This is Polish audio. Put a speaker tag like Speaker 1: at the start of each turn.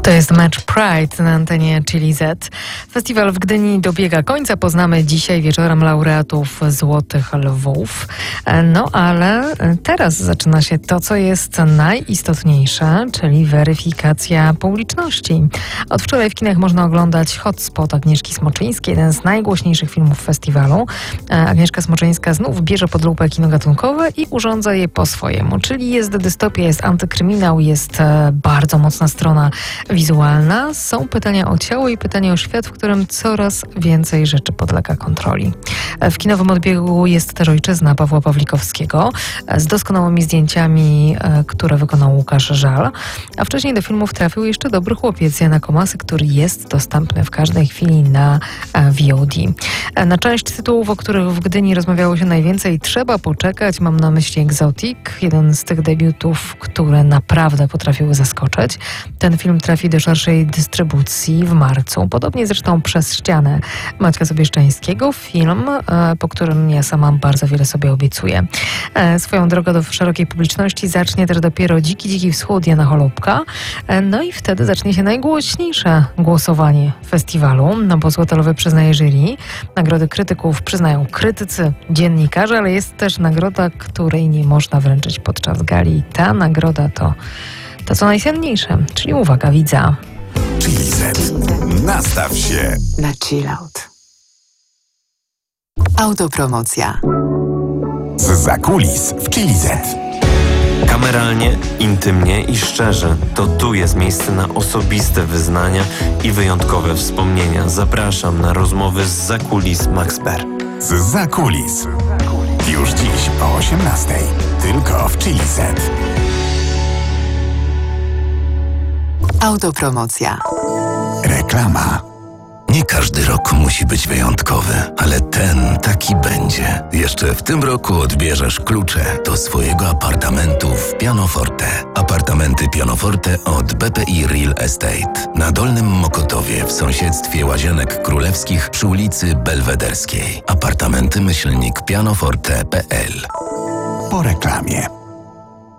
Speaker 1: To jest mecz Pride na antenie Chili Z. Festiwal w Gdyni dobiega końca. Poznamy dzisiaj wieczorem laureatów Złotych Lwów. No ale teraz zaczyna się to, co jest najistotniejsze, czyli weryfikacja publiczności. Od wczoraj w kinach można oglądać Hotspot Agnieszki Smoczyńskiej, jeden z najgłośniejszych filmów festiwalu. Agnieszka Smoczyńska znów bierze pod lupę kino gatunkowe i urządza je po swojemu. Czyli jest dystopia, jest antykryminał, jest bardzo mocna strona wizualna. Są pytania o ciało i pytania o świat, w którym coraz więcej rzeczy podlega kontroli. W kinowym odbiegu jest też Ojczyzna Pawła Pawlikowskiego z doskonałymi zdjęciami, które wykonał Łukasz Żal. A wcześniej do filmów trafił jeszcze Dobry chłopiec Jana Komasy, który jest dostępny w każdej chwili na VOD. Na część tytułów, o których w Gdyni rozmawiało się najwięcej, trzeba poczekać. Mam na myśli Exotic, jeden z tych debiutów, które naprawdę potrafiły zaskoczyć. Ten film trafi do szerszej dystrybucji w marcu. Podobnie zresztą Przez ścianę Maćka Sobieszczańskiego. Film, po którym ja sama bardzo wiele sobie obiecuję. Swoją drogę do szerokiej publiczności zacznie też dopiero Dziki Wschód Jana Holubka. No i wtedy zacznie się najgłośniejsze głosowanie festiwalu, no bo Złote Lwy przyznaje jury, nagrody krytyków przyznają krytycy, dziennikarze, ale jest też nagroda, której nie można wręczyć podczas gali. Ta nagroda to co najcenniejsze, czyli uwaga widza.
Speaker 2: Chili Z. Nastaw się
Speaker 3: na chill out. Autopromocja.
Speaker 2: Zza kulis w Chili Z.
Speaker 4: Kameralnie, intymnie i szczerze. To tu jest miejsce na osobiste wyznania i wyjątkowe wspomnienia. Zapraszam na rozmowy zza kulis Max Ber.
Speaker 2: Zza kulis. Już dziś o 18:00. Tylko w Chili Z.
Speaker 3: Autopromocja.
Speaker 2: Reklama.
Speaker 5: Nie każdy rok musi być wyjątkowy, ale ten taki będzie. Jeszcze w tym roku odbierzesz klucze do swojego apartamentu w Pianoforte. Apartamenty Pianoforte od BPI Real Estate. Na Dolnym Mokotowie w sąsiedztwie Łazienek Królewskich przy ulicy Belwederskiej. Apartamenty / Pianoforte.pl.
Speaker 2: Po reklamie.